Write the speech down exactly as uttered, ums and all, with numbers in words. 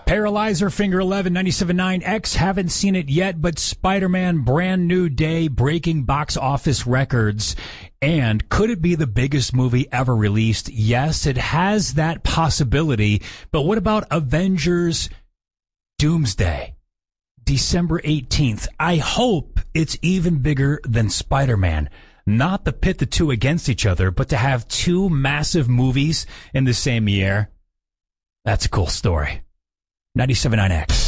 Paralyzer, Finger eleven, ninety-seven point nine X. Haven't seen it yet, but Spider-Man Brand New Day breaking box office records. And could it be the biggest movie ever released? Yes, it has that possibility. But what about Avengers Doomsday? December eighteenth. I hope it's even bigger than Spider-Man. Not to pit the two against each other, but to have two massive movies in the same year. That's a cool story. ninety-seven point nine X.